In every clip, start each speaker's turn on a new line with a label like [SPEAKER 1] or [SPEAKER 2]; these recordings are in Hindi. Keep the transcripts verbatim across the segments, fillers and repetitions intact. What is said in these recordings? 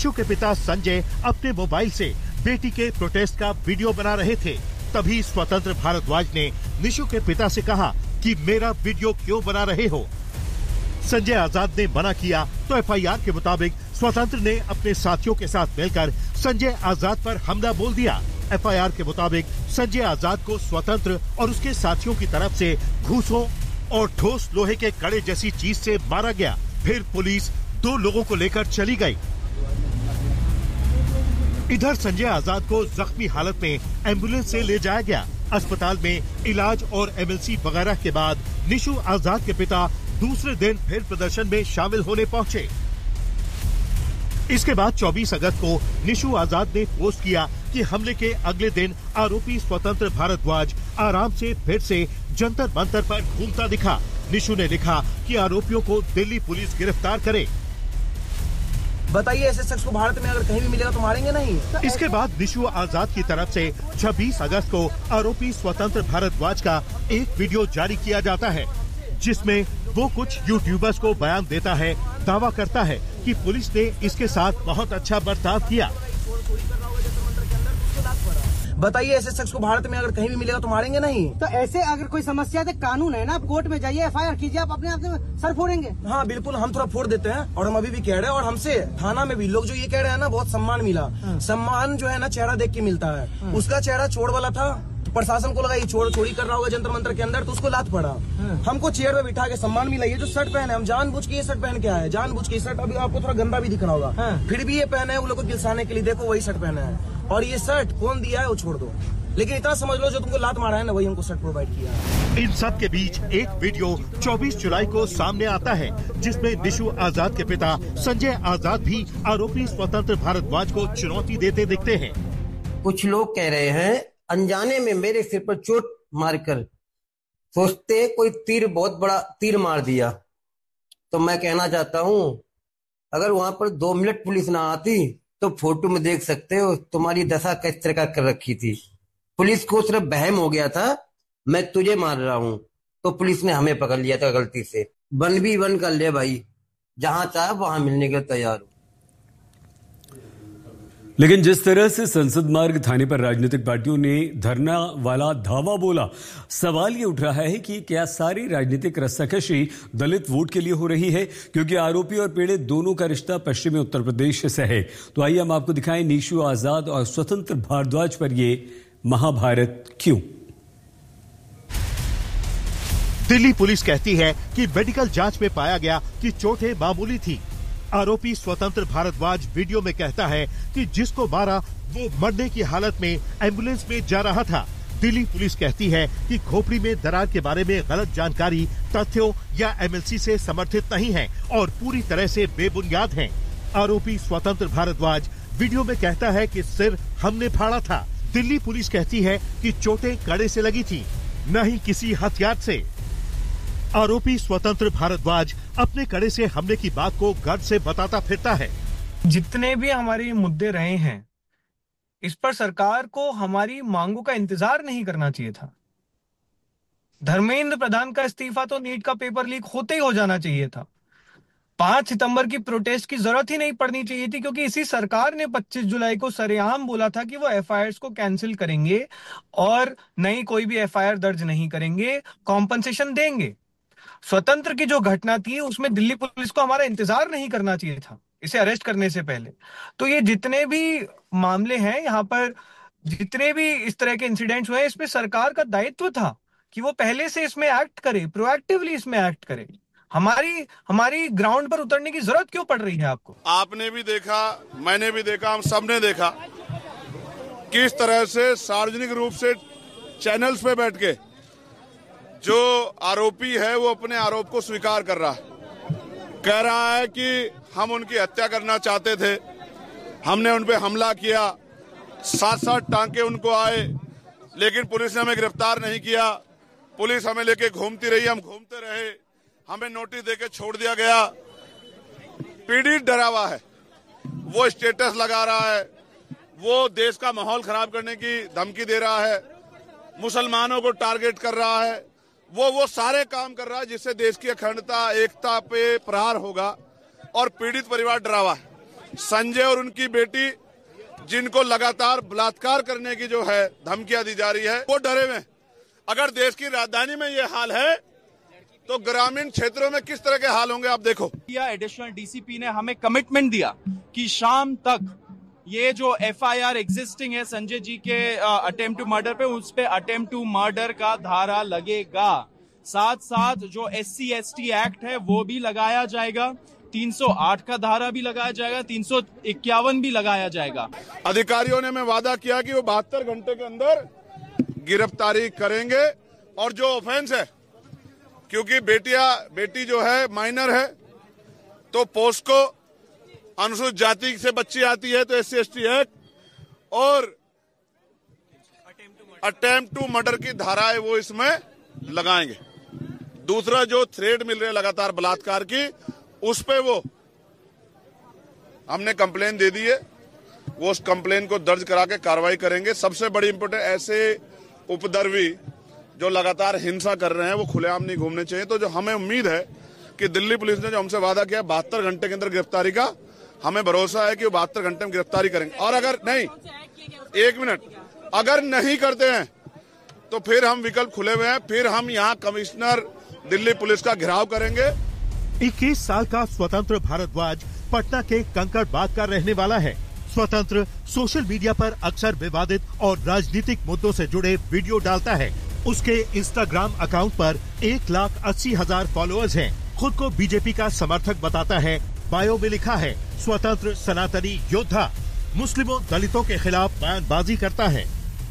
[SPEAKER 1] निशु के पिता संजय अपने मोबाइल से बेटी के प्रोटेस्ट का वीडियो बना रहे थे। तभी स्वतंत्र भारद्वाज ने निशु के पिता से कहा कि मेरा वीडियो क्यों बना रहे हो। संजय आजाद ने मना किया तो एफ आई आर के मुताबिक स्वतंत्र ने अपने साथियों के साथ मिलकर संजय आजाद पर हमला बोल दिया। एफ आई आर के मुताबिक संजय आजाद को स्वतंत्र और उसके साथियों की तरफ से घूसों और ठोस लोहे के कड़े जैसी चीज से मारा गया। फिर पुलिस दो लोगों को लेकर चली गई। इधर संजय आजाद को जख्मी हालत में एम्बुलेंस से ले जाया गया। अस्पताल में इलाज और एम एल सी वगैरह के बाद निशु आजाद के पिता दूसरे दिन फिर प्रदर्शन में शामिल होने पहुंचे। इसके बाद चौबीस अगस्त को निशु आजाद ने पोस्ट किया कि हमले के अगले दिन आरोपी स्वतंत्र भारद्वाज आराम से फिर से जंतर मंतर पर घूमता दिखा। निशु ने लिखा कि आरोपियों को दिल्ली पुलिस गिरफ्तार करे।
[SPEAKER 2] बताइए, ऐसे शख्स को भारत में अगर कहीं भी मिलेगा तो मारेंगे नहीं।
[SPEAKER 1] इसके बाद निशु आजाद की तरफ से छब्बीस अगस्त को आरोपी स्वतंत्र भारद्वाज का एक वीडियो जारी किया जाता है, जिसमें वो कुछ यूट्यूबर्स को बयान देता है। दावा करता है कि पुलिस ने इसके साथ बहुत अच्छा बर्ताव किया।
[SPEAKER 2] बताइए, ऐसे शख्स को भारत में अगर कहीं भी मिलेगा तो मारेंगे नहीं।
[SPEAKER 3] तो ऐसे अगर कोई समस्या है तो कानून है ना, आप कोर्ट में जाइए, एफ आई आर कीजिए, आप अपने आप से सर फोड़ेंगे।
[SPEAKER 2] हाँ बिल्कुल, हम थोड़ा फोड़ देते हैं और हम अभी भी कह रहे हैं। और हमसे थाना में भी लोग जो ये कह रहे हैं ना, बहुत सम्मान मिला। हाँ। सम्मान जो है ना चेहरा देख के मिलता है। हाँ। उसका चेहरा चोर वाला था, तो प्रशासन को लगा ये चोर चोरी कर रहा होगा जंतर मंतर के अंदर, तो उसको लात पड़ा। हाँ। हमको चेयर पे बिठा के सम्मान मिला। ये जो शर्ट पहने, हम जानबूझ के ये शर्ट पहन के आए, जानबूझ के शर्ट अभी आपको थोड़ा गंदा भी दिख रहा होगा। हाँ। फिर भी ये पहने है, उन लोग को गिलसाने के लिए। देखो वही शर्ट पहना है, और ये शर्ट कौन दिया है वो छोड़ दो, लेकिन इतना समझ लो जो तुमको लात मारा है ना, वही हमको शर्ट प्रोवाइड किया है।
[SPEAKER 1] इन सब के बीच एक वीडियो चौबीस जुलाई को सामने आता है, जिसमें निशु आजाद के पिता संजय आजाद भी आरोपी स्वतंत्र भारद्वाज को चुनौती देते दिखते हैं।
[SPEAKER 4] कुछ लोग कह रहे हैं अनजाने में मेरे सिर पर चोट मारकर सोचते कोई तीर, बहुत बड़ा तीर मार दिया। तो मैं कहना चाहता हूँ, अगर वहां पर दो मिनट पुलिस ना आती तो फोटो में देख सकते हो तुम्हारी दशा किस तरह का कर रखी थी। पुलिस को सिर्फ बहम हो गया था मैं तुझे मार रहा हूं, तो पुलिस ने हमें पकड़ लिया था गलती से। वन भी वन कर ले भाई, जहां चाहे वहां मिलने के तैयार हूं।
[SPEAKER 5] लेकिन जिस तरह से संसद मार्ग थाने पर राजनीतिक पार्टियों ने धरना वाला धावा बोला, सवाल ये उठ रहा है कि क्या सारी राजनीतिक रस्साकशी दलित वोट के लिए हो रही है, क्योंकि आरोपी और पीड़ित दोनों का रिश्ता पश्चिमी उत्तर प्रदेश से है। तो आइए हम आपको दिखाएं निशु आजाद और स्वतंत्र भारद्वाज पर ये महाभारत क्यों।
[SPEAKER 1] दिल्ली पुलिस कहती है कि मेडिकल जांच में पाया गया कि चोटें मामूली थी। आरोपी स्वतंत्र भारद्वाज वीडियो में कहता है कि जिसको मारा वो मरने की हालत में एम्बुलेंस में जा रहा था। दिल्ली पुलिस कहती है कि खोपड़ी में दरार के बारे में गलत जानकारी तथ्यों या एम एल सी से समर्थित नहीं है और पूरी तरह से बेबुनियाद है। आरोपी स्वतंत्र भारद्वाज वीडियो में कहता है कि सिर हमने फाड़ा था। दिल्ली पुलिस कहती है कि चोटें कड़े से लगी थी, न ही किसी हथियार से। आरोपी स्वतंत्र भारद्वाज अपने कड़े से हमले की बात को गर्व से बताता फिरता है।
[SPEAKER 6] जितने भी हमारे मुद्दे रहे हैं, इस पर सरकार को हमारी मांगों का इंतजार नहीं करना चाहिए था। धर्मेंद्र प्रधान का इस्तीफा तो नीट का पेपर लीक होते ही हो जाना चाहिए था। पांच सितंबर की प्रोटेस्ट की जरूरत ही नहीं पड़नी चाहिए थी, क्योंकि इसी सरकार ने पच्चीस जुलाई को सरेआम बोला था कि वो एफ आई आर को कैंसिल करेंगे और नई कोई भी एफ आई आर दर्ज नहीं करेंगे, कॉम्पनसेशन देंगे। स्वतंत्र की जो घटना थी उसमें दिल्ली पुलिस को हमारा इंतजार नहीं करना चाहिए था इसे अरेस्ट करने से पहले। तो ये जितने भी मामले हैं यहाँ पर, जितने भी इस तरह के इंसिडेंट्स हुए, इसमें सरकार का दायित्व था कि वो पहले से इसमें एक्ट करे, प्रोएक्टिवली इसमें एक्ट करे। हमारी हमारी ग्राउंड पर उतरने की जरूरत क्यों पड़ रही है आपको?
[SPEAKER 7] आपने भी देखा, मैंने भी देखा, हम सबने देखा किस तरह से सार्वजनिक रूप से चैनल्स पे बैठ के जो आरोपी है वो अपने आरोप को स्वीकार कर रहा है। कह रहा है कि हम उनकी हत्या करना चाहते थे, हमने उन पे हमला किया, सात सात टांके उनको आए, लेकिन पुलिस ने हमें गिरफ्तार नहीं किया। पुलिस हमें लेके घूमती रही, हम घूमते रहे, हमें नोटिस देके छोड़ दिया गया। पीड़ित डरा हुआ है, वो स्टेटस लगा रहा है, वो देश का माहौल खराब करने की धमकी दे रहा है, मुसलमानों को टारगेट कर रहा है, वो वो सारे काम कर रहा है जिससे देश की अखंडता एकता पे प्रहार होगा। और पीड़ित परिवार डरा हुआ है, संजय और उनकी बेटी जिनको लगातार बलात्कार करने की जो है धमकियां दी जा रही है, वो डरे हुए। अगर देश की राजधानी में ये हाल है तो ग्रामीण क्षेत्रों में किस तरह के हाल होंगे आप देखो।
[SPEAKER 8] एडिशनल डीसीपी ने हमें कमिटमेंट दिया कि शाम तक ये जो एफआईआर एग्जिस्टिंग है संजय जी के अटेम्प्ट टू मर्डर पे, उस पे अटेम्प्ट टू मर्डर का धारा लगेगा। साथ साथ जो एससी एसटी एक्ट है वो भी लगाया जाएगा, तीन सौ आठ का धारा भी लगाया जाएगा, तीन सौ इक्यावन भी लगाया जाएगा।
[SPEAKER 7] अधिकारियों ने मैं वादा किया कि वो बहत्तर घंटे के अंदर गिरफ्तारी करेंगे। और जो ऑफेंस है, क्योंकि बेटिया बेटी जो है माइनर है, तो पोस्को अनुसूचित जाति से बच्ची आती है तो एससी एसटी एक्ट और अटेम्प्ट टू मर्डर की धाराएं वो इसमें लगाएंगे। दूसरा जो थ्रेड मिल रहे लगातार बलात्कार की, उस पे वो हमने कंप्लेन दे दी है, वो उस कंप्लेन को दर्ज करा के कार्रवाई करेंगे। सबसे बड़ी इंपोर्टेंट, ऐसे उपद्रवी जो लगातार हिंसा कर रहे हैं वो खुलेआम नहीं घूमने चाहिए। तो जो हमें उम्मीद है कि दिल्ली पुलिस ने जो हमसे वादा किया बहत्तर घंटे के अंदर गिरफ्तारी का, हमें भरोसा है कि वो बहत्तर घंटे में गिरफ्तारी करेंगे। और अगर नहीं, एक मिनट, अगर नहीं करते हैं तो फिर हम विकल्प खुले हुए हैं, फिर हम यहाँ कमिश्नर दिल्ली पुलिस का घेराव करेंगे।
[SPEAKER 1] इक्कीस साल का स्वतंत्र भारद्वाज पटना के कंकड़बाग का रहने वाला है। स्वतंत्र सोशल मीडिया पर अक्सर विवादित और राजनीतिक मुद्दों से जुड़े वीडियो डालता है। उसके इंस्टाग्राम अकाउंट पर एक लाख अस्सी हजार फॉलोअर्स हैं। खुद को बीजेपी का समर्थक बताता है। बायो में लिखा है स्वतंत्र सनातनी योद्धा, मुस्लिमों दलितों के खिलाफ बयानबाजी करता है।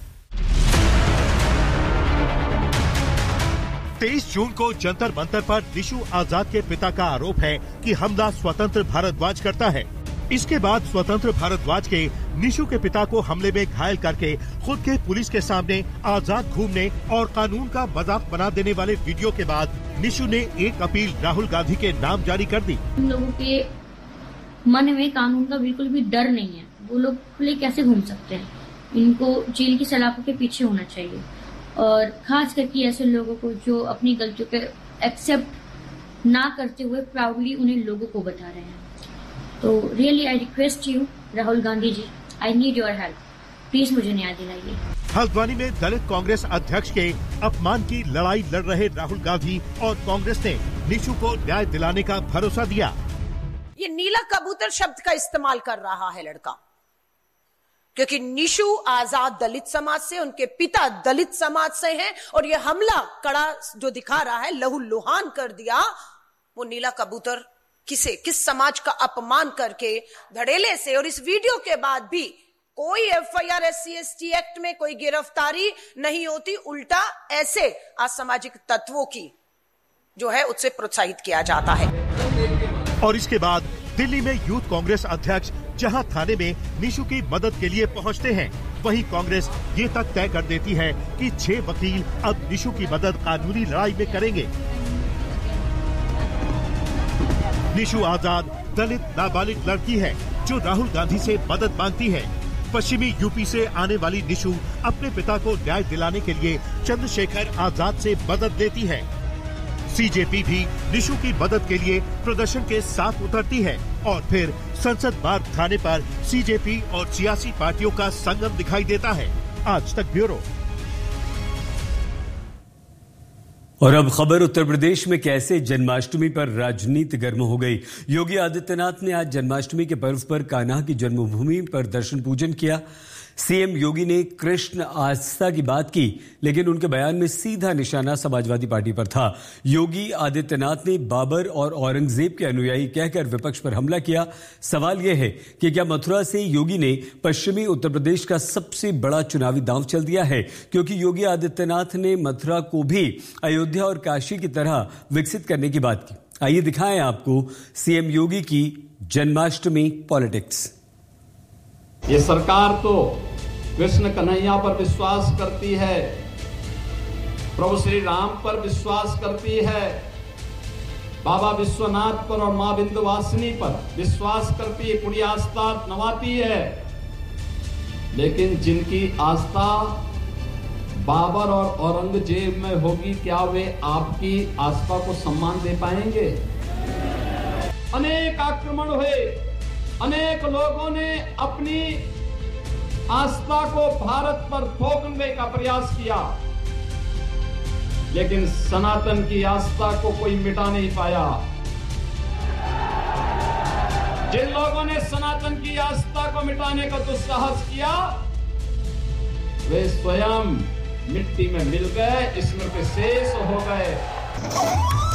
[SPEAKER 1] तेईस जून को जंतर मंतर पर निशु आजाद के पिता का आरोप है कि हमला स्वतंत्र भारद्वाज करता है। इसके बाद स्वतंत्र भारद्वाज के निशु के पिता को हमले में घायल करके खुद के पुलिस के सामने आजाद घूमने और कानून का मजाक बना देने वाले वीडियो के बाद निशु ने एक अपील राहुल गांधी के नाम जारी कर दी।
[SPEAKER 9] उन लोगों के मन में कानून का बिल्कुल भी डर नहीं है, वो लोग खुले कैसे घूम सकते हैं। इनको जेल की सलाखों के पीछे होना चाहिए, और खास करके ऐसे लोगों को जो अपनी गलतियों के एक्सेप्ट ना करते हुए प्राउडली उन्हें लोगों को बता रहे हैं। तो really I request you Rahul Gandhi ji, I need your help, please मुझे न्याय दिलाइए।
[SPEAKER 1] हल्द्वानी में दलित कांग्रेस अध्यक्ष के अपमान की लड़ाई लड़ रहे राहुल गांधी और कांग्रेस ने निशु को न्याय दिलाने का भरोसा दिया।
[SPEAKER 10] ये नीला कबूतर शब्द का इस्तेमाल कर रहा है लड़का, क्योंकि निशु आजाद दलित समाज से, उनके पिता दलित समाज से हैं, और ये हमला कड़ा जो दिखा रहा है, लहू लुहान कर दिया। वो नीला कबूतर किसे, किस समाज का अपमान करके धड़ेले से, और इस वीडियो के बाद भी कोई एफआईआर एससी एसटी एक्ट में कोई गिरफ्तारी नहीं होती, उल्टा ऐसे असामाजिक तत्वों की जो है उससे प्रोत्साहित किया जाता है।
[SPEAKER 1] और इसके बाद दिल्ली में यूथ कांग्रेस अध्यक्ष जहां थाने में निशु की मदद के लिए पहुंचते हैं, वहीं कांग्रेस ये तक तय कर देती है कि छह वकील अब निशु की मदद कानूनी लड़ाई में करेंगे। निशु आजाद दलित नाबालिग लड़की है जो राहुल गांधी से मदद मांगती है। पश्चिमी यूपी से आने वाली निशु अपने पिता को न्याय दिलाने के लिए चंद्रशेखर आजाद से मदद लेती है। सीजेपी भी निशु की मदद के लिए प्रदर्शन के साथ उतरती है और फिर संसद मार्ग थाने पर सीजेपी और सियासी पार्टियों का संगम दिखाई देता है। आज तक ब्यूरो।
[SPEAKER 5] और अब खबर उत्तर प्रदेश में कैसे जन्माष्टमी पर राजनीति गर्म हो गई। योगी आदित्यनाथ ने आज जन्माष्टमी के पर्व पर कान्हा की जन्मभूमि पर दर्शन पूजन किया। सीएम योगी ने कृष्ण आस्था की बात की, लेकिन उनके बयान में सीधा निशाना समाजवादी पार्टी पर था। योगी आदित्यनाथ ने बाबर और औरंगजेब के अनुयायी कहकर विपक्ष पर हमला किया। सवाल यह है कि क्या मथुरा से योगी ने पश्चिमी उत्तर प्रदेश का सबसे बड़ा चुनावी दांव चल दिया है, क्योंकि योगी आदित्यनाथ ने मथुरा को भी अयोध्या और काशी की तरह विकसित करने की बात की। आइए दिखाएं आपको सीएम योगी की जन्माष्टमी पॉलिटिक्स।
[SPEAKER 11] ये सरकार तो कृष्ण कन्हैया पर विश्वास करती है, प्रभु श्री राम पर विश्वास करती है, बाबा विश्वनाथ पर और मां विंध्यवासिनी पर विश्वास करती है, पूरी आस्था नवाती है। लेकिन जिनकी आस्था बाबर और औरंगजेब में होगी, क्या वे आपकी आस्था को सम्मान दे पाएंगे? अनेक आक्रमण हुए, अनेक लोगों ने अपनी आस्था को भारत पर थोपने का प्रयास किया, लेकिन सनातन की आस्था को कोई मिटा नहीं पाया। जिन लोगों ने सनातन की आस्था को मिटाने का दुस्साहस किया, वे स्वयं मिट्टी में मिल गए, स्मृति शेष हो गए।